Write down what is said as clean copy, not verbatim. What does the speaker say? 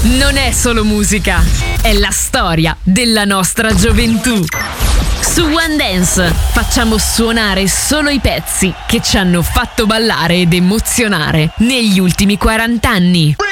non è solo musica, è la storia della nostra gioventù. Su One Dance facciamo suonare solo i pezzi che ci hanno fatto ballare ed emozionare negli ultimi 40 anni.